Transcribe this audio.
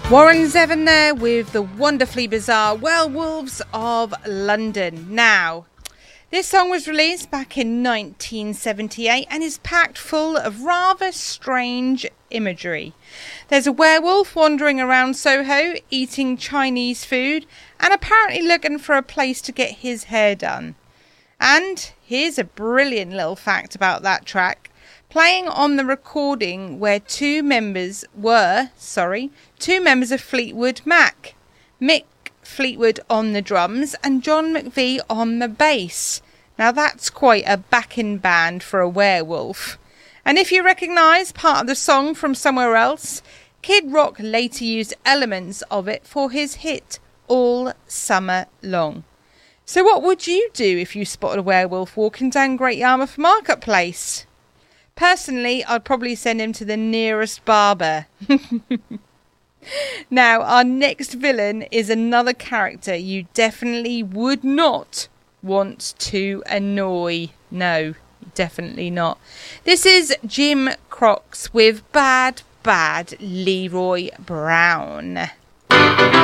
Warren Zevon there with the wonderfully bizarre Werewolves of London. Now, this song was released back in 1978 and is packed full of rather strange imagery. There's a werewolf wandering around Soho, eating Chinese food and apparently looking for a place to get his hair done. And here's a brilliant little fact about that track. Playing on the recording were two members of Fleetwood Mac. Mick Fleetwood on the drums and John McVie on the bass. Now that's quite a backing band for a werewolf. And if you recognise part of the song from somewhere else, Kid Rock later used elements of it for his hit All Summer Long. So what would you do if you spotted a werewolf walking down Great Yarmouth Marketplace? Personally, I'd probably send him to the nearest barber. Now, our next villain is another character you definitely would not want to annoy. No, definitely not. This is Jim Crocs with Bad Leroy Brown.